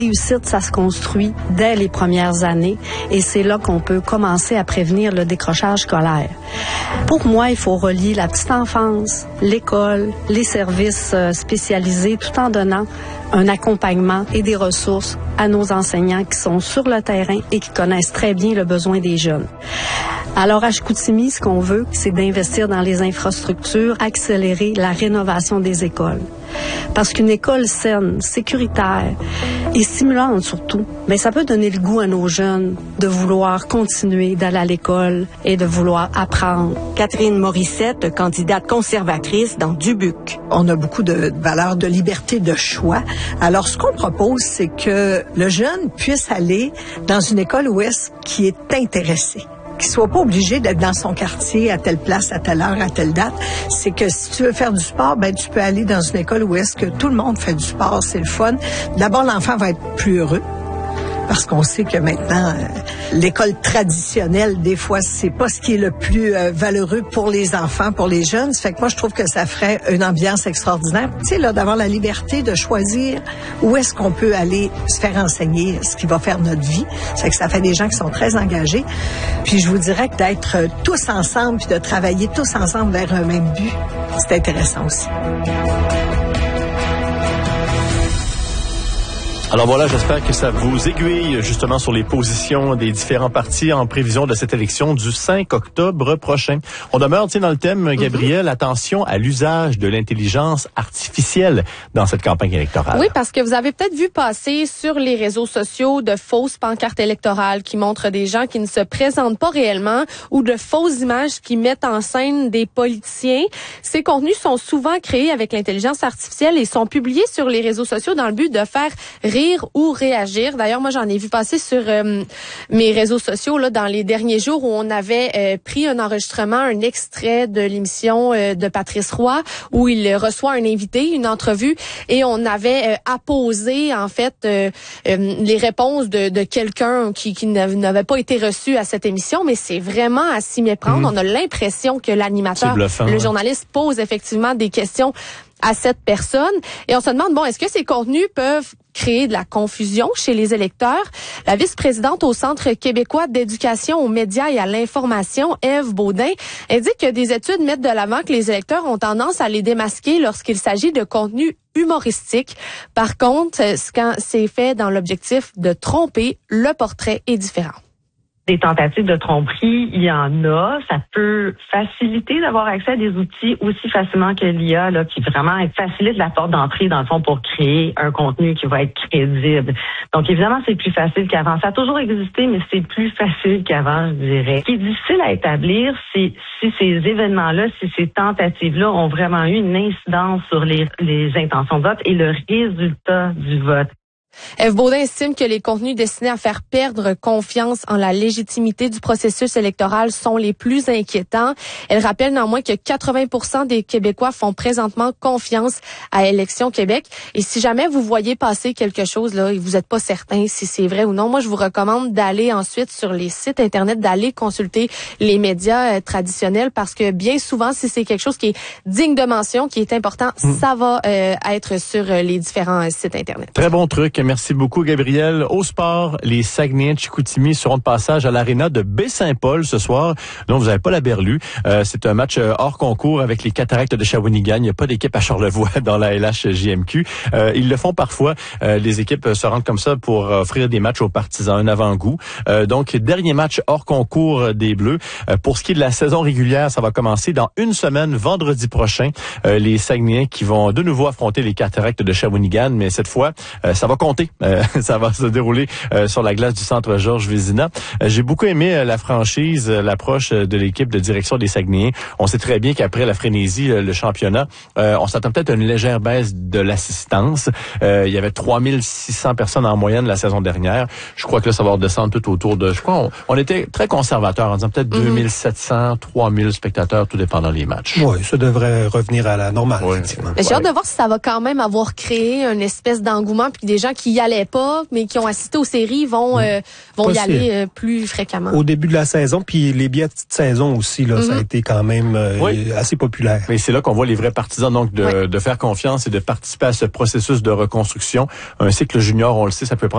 La réussite, ça se construit dès les premières années et c'est là qu'on peut commencer à prévenir le décrochage scolaire. Pour moi, il faut relier la petite enfance, l'école, les services spécialisés, tout en donnant un accompagnement et des ressources à nos enseignants qui sont sur le terrain et qui connaissent très bien le besoin des jeunes. Alors, à Chicoutimi, ce qu'on veut, c'est d'investir dans les infrastructures, accélérer la rénovation des écoles. Parce qu'une école saine, sécuritaire et stimulante surtout, bien, ça peut donner le goût à nos jeunes de vouloir continuer d'aller à l'école et de vouloir apprendre. Catherine Morissette, candidate conservatrice dans Dubuque. On a beaucoup de valeurs de liberté de choix. Alors, ce qu'on propose, c'est que le jeune puisse aller dans une école qui est intéressée. Qu'il soit pas obligé d'être dans son quartier à telle place, à telle heure, à telle date. C'est que si tu veux faire du sport, ben tu peux aller dans une école où est-ce que tout le monde fait du sport, c'est le fun. D'abord, l'enfant va être plus heureux. Parce qu'on sait que maintenant, l'école traditionnelle, des fois, c'est pas ce qui est le plus valeureux pour les enfants, pour les jeunes. Ça fait que moi, je trouve que ça ferait une ambiance extraordinaire. Tu sais, là, d'avoir la liberté de choisir où est-ce qu'on peut aller se faire enseigner ce qui va faire notre vie. Ça fait que ça fait des gens qui sont très engagés. Puis je vous dirais que d'être tous ensemble puis de travailler tous ensemble vers un même but, c'est intéressant aussi. Alors voilà, j'espère que ça vous aiguille justement sur les positions des différents partis en prévision de cette élection du 5 octobre prochain. On demeure dans le thème, Gabrielle, attention à l'usage de l'intelligence artificielle dans cette campagne électorale. Oui, parce que vous avez peut-être vu passer sur les réseaux sociaux de fausses pancartes électorales qui montrent des gens qui ne se présentent pas réellement ou de fausses images qui mettent en scène des politiciens. Ces contenus sont souvent créés avec l'intelligence artificielle et sont publiés sur les réseaux sociaux dans le but de faire rire ou réagir. D'ailleurs, moi, j'en ai vu passer sur mes réseaux sociaux là dans les derniers jours où on avait pris un enregistrement, un extrait de l'émission de Patrice Roy où il reçoit un invité, une entrevue, et on avait apposé en fait les réponses de quelqu'un qui n'avait pas été reçu à cette émission, mais c'est vraiment à s'y méprendre. On a l'impression que l'animateur, le journaliste pose effectivement des questions à cette personne. Et on se demande, est-ce que ces contenus peuvent créer de la confusion chez les électeurs? La vice-présidente au Centre québécois d'éducation aux médias et à l'information, Ève Baudin, elle dit que des études mettent de l'avant que les électeurs ont tendance à les démasquer lorsqu'il s'agit de contenus humoristiques. Par contre, quand c'est fait dans l'objectif de tromper, le portrait est différent. Des tentatives de tromperie, il y en a. Ça peut faciliter d'avoir accès à des outils aussi facilement que l'IA, là, qui vraiment facilite la porte d'entrée, dans le fond, pour créer un contenu qui va être crédible. Donc, évidemment, c'est plus facile qu'avant. Ça a toujours existé, mais c'est plus facile qu'avant, je dirais. Ce qui est difficile à établir, c'est si ces événements-là, si ces tentatives-là ont vraiment eu une incidence sur les intentions de vote et le résultat du vote. Ève Baudin estime que les contenus destinés à faire perdre confiance en la légitimité du processus électoral sont les plus inquiétants. Elle rappelle néanmoins que 80% des Québécois font présentement confiance à Élections Québec. Et si jamais vous voyez passer quelque chose là et vous n'êtes pas certain si c'est vrai ou non, moi je vous recommande d'aller ensuite sur les sites internet, d'aller consulter les médias traditionnels, parce que bien souvent, si c'est quelque chose qui est digne de mention, qui est important, ça va être sur les différents sites internet. Très bon truc. Merci beaucoup, Gabrielle. Au sport, les Saguenayens de Chicoutimi seront de passage à l'aréna de Baie-Saint-Paul ce soir. Non, vous n'avez pas la berlue. C'est un match hors concours avec les Cataractes de Shawinigan. Il n'y a pas d'équipe à Charlevoix dans la LHJMQ. Ils le font parfois. Les équipes se rendent comme ça pour offrir des matchs aux partisans, un avant-goût. Donc, dernier match hors concours des Bleus. Pour ce qui est de la saison régulière, ça va commencer dans une semaine, vendredi prochain. Les Saguenayens qui vont de nouveau affronter les Cataractes de Shawinigan, mais cette fois, ça va compter. Ça va se dérouler sur la glace du centre Georges Vézina. J'ai beaucoup aimé la franchise, l'approche de l'équipe de direction des Saguenayens. On sait très bien qu'après la frénésie, le championnat, on s'attend peut-être à une légère baisse de l'assistance. Il y avait 3600 personnes en moyenne la saison dernière. Je crois que là, ça va redescendre tout autour de... Je crois on était très conservateurs en disant peut-être 2700, 3000 spectateurs, tout dépendant des matchs. Oui, ça devrait revenir à la normale, effectivement. J'ai hâte de voir si ça va quand même avoir créé une espèce d'engouement, puis des gens qui y allaient pas, mais qui ont assisté aux séries vont y aller plus fréquemment. Au début de la saison, puis les billets de petite saison aussi, là, ça a été quand même assez populaire. Mais c'est là qu'on voit les vrais partisans donc de faire confiance et de participer à ce processus de reconstruction. Un cycle junior, on le sait, ça peut prendre